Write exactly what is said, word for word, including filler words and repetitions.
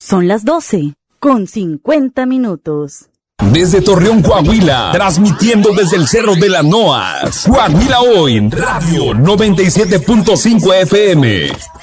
Son las doce con cincuenta minutos. Desde Torreón, Coahuila, transmitiendo desde el Cerro de la Noas. Coahuila Hoy, Radio noventa y siete punto cinco F M.